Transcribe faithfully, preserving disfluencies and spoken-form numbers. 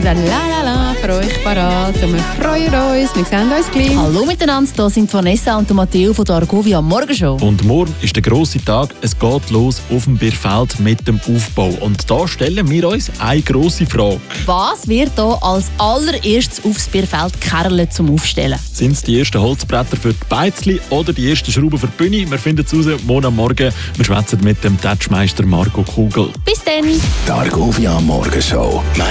dann la la la für euch parat. Und wir freuen uns. Wir sehen uns gleich. Hallo miteinander, hier sind Vanessa und Matteo von der Argovia Morgenshow. Und morgen ist der grosse Tag. Es geht los auf dem Bierfeld mit dem Aufbau. Und da stellen wir uns eine grosse Frage. Was wird hier als allererstes aufs Bierfeld Kerle zum Aufstellen? Sind es die ersten Holzbretter für die Beizli oder die ersten Schrauben für die Bühne? Wir finden es raus morgen am Morgen. Wir schwätzen mit dem Touchmeister Marco Kugel. Bis dann! Die Argovia Morgenshow.